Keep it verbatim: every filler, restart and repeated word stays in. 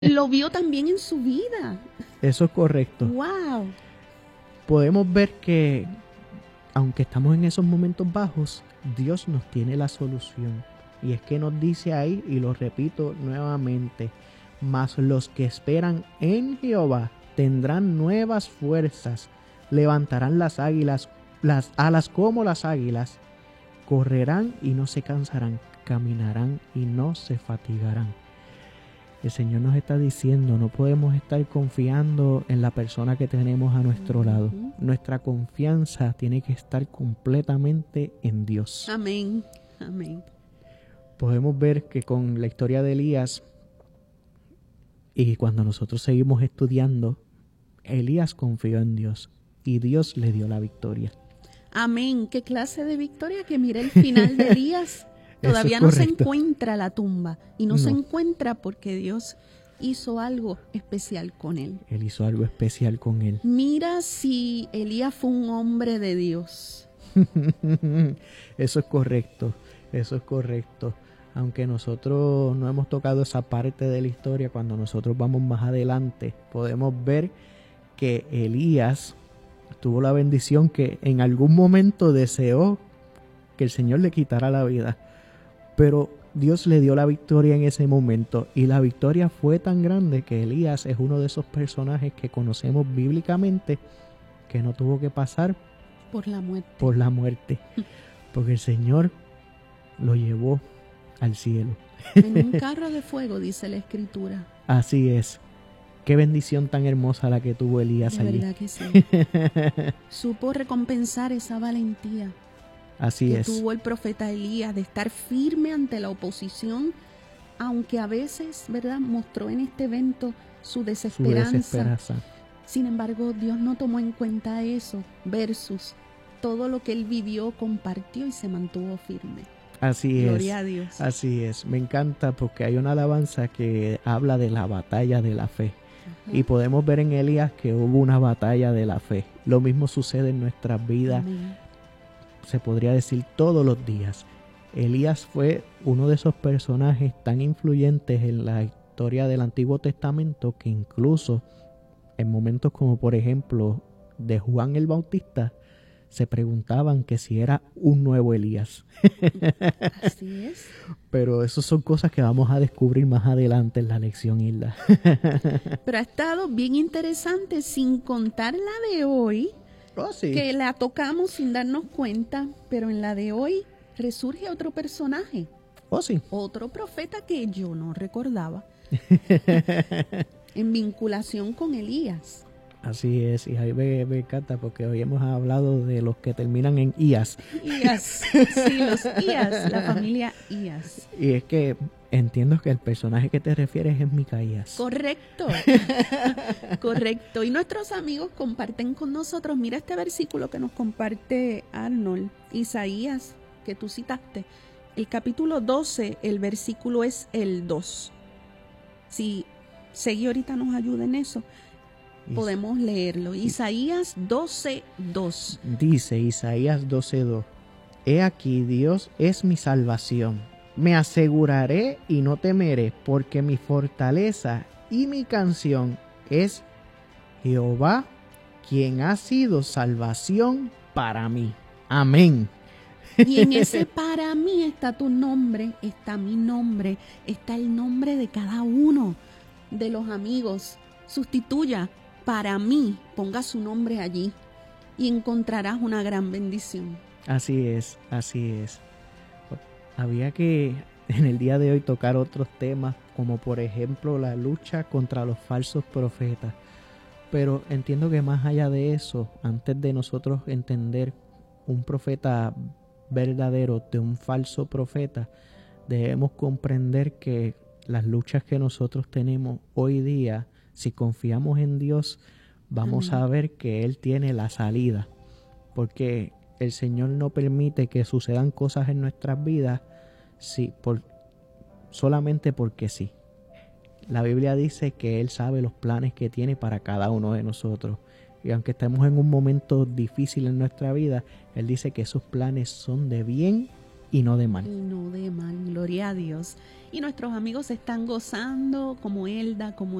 Lo vio también en su vida. Eso es correcto. ¡Wow! Podemos ver que, aunque estamos en esos momentos bajos, Dios nos tiene la solución. Y es que nos dice ahí, y lo repito nuevamente, mas los que esperan en Jehová tendrán nuevas fuerzas, levantarán las águilas, las alas como las águilas, correrán y no se cansarán, caminarán y no se fatigarán. El Señor nos está diciendo, no podemos estar confiando en la persona que tenemos a nuestro lado. Uh-huh. Nuestra confianza tiene que estar completamente en Dios. Amén, amén. Podemos ver que con la historia de Elías, y cuando nosotros seguimos estudiando, Elías confió en Dios y Dios le dio la victoria. Amén. ¿Qué clase de victoria? Que mire el final de Elías. Todavía no se encuentra la tumba y no, no se encuentra porque Dios hizo algo especial con él. Él hizo algo especial con él. Mira si Elías fue un hombre de Dios. Eso es correcto, eso es correcto. Aunque nosotros no hemos tocado esa parte de la historia, cuando nosotros vamos más adelante, podemos ver que Elías tuvo la bendición que en algún momento deseó que el Señor le quitara la vida. Pero Dios le dio la victoria en ese momento, y la victoria fue tan grande que Elías es uno de esos personajes que conocemos bíblicamente que no tuvo que pasar por la muerte, por la muerte porque el Señor lo llevó al cielo. En un carro de fuego, dice la Escritura. Así es. Qué bendición tan hermosa la que tuvo Elías de allí. verdad que sí. Supo recompensar esa valentía. Así que es. tuvo el profeta Elías de estar firme ante la oposición, aunque a veces, ¿verdad?, mostró en este evento su desesperanza. Su desesperanza. Sin embargo, Dios no tomó en cuenta eso, versus todo lo que él vivió, compartió y se mantuvo firme. Así es. Gloria a Dios. Así es. Me encanta porque hay una alabanza que habla de la batalla de la fe. Ajá. Y podemos ver en Elías que hubo una batalla de la fe. Lo mismo sucede en nuestras vidas. Amén. Se podría decir todos los días. Elías fue uno de esos personajes tan influyentes en la historia del Antiguo Testamento que incluso en momentos como por ejemplo de Juan el Bautista se preguntaban que si era un nuevo Elías. Así es. Pero eso son cosas que vamos a descubrir más adelante en la lección, Hilda. Pero ha estado bien interesante, sin contar la de hoy. Oh, sí. Que la tocamos sin darnos cuenta, pero en la de hoy resurge otro personaje. Oh, sí. Otro profeta que yo no recordaba. En vinculación con Elías. Así es, y ahí me, me encanta porque hoy hemos hablado de los que terminan en Ías. Ías, sí, los Ías, la familia Ías. Y es que entiendo que el personaje que te refieres es Micaías. Correcto, correcto. Y nuestros amigos comparten con nosotros, mira este versículo que nos comparte Arnold, Isaías, que tú citaste. El capítulo doce, el versículo es el dos. Si Segui ahorita nos ayuda en eso, podemos leerlo. Isaías doce, dos. Dice Isaías doce, dos. He aquí, Dios es mi salvación. Me aseguraré y no temeré, porque mi fortaleza y mi canción es Jehová, quien ha sido salvación para mí. Amén. Y en ese para mí está tu nombre, está mi nombre, está el nombre de cada uno de los amigos. Sustituya para mí, ponga su nombre allí y encontrarás una gran bendición. Así es, así es. Había que en el día de hoy tocar otros temas, como por ejemplo la lucha contra los falsos profetas. Pero entiendo que más allá de eso, antes de nosotros entender un profeta verdadero de un falso profeta, debemos comprender que las luchas que nosotros tenemos hoy día, si confiamos en Dios, vamos Amén. A ver que Él tiene la salida, porque el Señor no permite que sucedan cosas en nuestras vidas sí, por, solamente porque sí. La Biblia dice que Él sabe los planes que tiene para cada uno de nosotros. Y aunque estemos en un momento difícil en nuestra vida, Él dice que esos planes son de bien y no de mal. Y no de mal, gloria a Dios. Y nuestros amigos se están gozando, como Elda, como